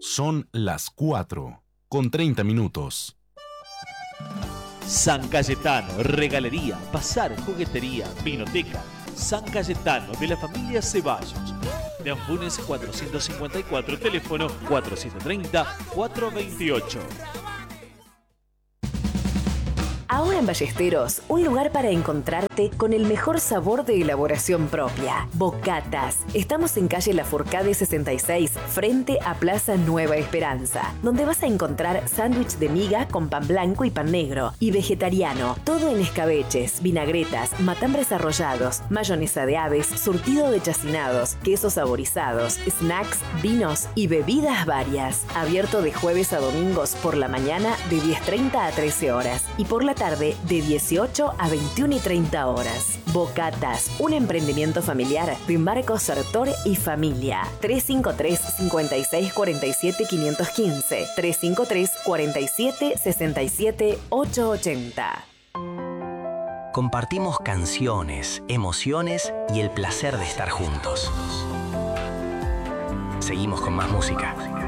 Son las 4:30. San Cayetano, regalería, bazar, juguetería, vinoteca. San Cayetano, de la familia Ceballos. De Anfunes 454, teléfono 430-428. Ahora en Ballesteros, un lugar para encontrarte con el mejor sabor de elaboración propia. Bocatas. Estamos en calle Lafourcade 66, frente a Plaza Nueva Esperanza, donde vas a encontrar sándwich de miga con pan blanco y pan negro, y vegetariano. Todo en escabeches, vinagretas, matambres arrollados, mayonesa de aves, surtido de chacinados, quesos saborizados, snacks, vinos y bebidas varias. Abierto de jueves a domingos por la mañana de 10:30 a 13 horas y por la tarde de 18 a 21:30 horas. Bocatas, un emprendimiento familiar de Marcos Sartor y familia. 353 56 47 515, 353 47 67 880. Compartimos canciones, emociones y el placer de estar juntos. Seguimos con más música.